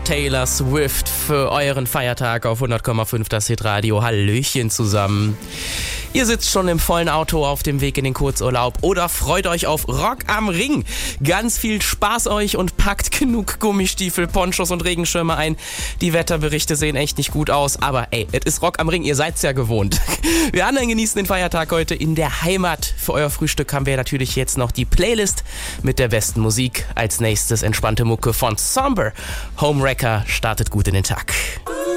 Taylor Swift für euren Feiertag auf 100,5 das Hitradio. Hallöchen zusammen. Ihr sitzt schon im vollen Auto auf dem Weg in den Kurzurlaub oder freut euch auf Rock am Ring. Ganz viel Spaß euch und packt genug Gummistiefel, Ponchos und Regenschirme ein. Die Wetterberichte sehen echt nicht gut aus, aber ey, es ist Rock am Ring, ihr seid's ja gewohnt. Wir anderen genießen den Feiertag heute in der Heimat. Für euer Frühstück haben wir natürlich jetzt noch die Playlist mit der besten Musik. Als nächstes entspannte Mucke von Somber. Homewrecker startet gut in den Tag.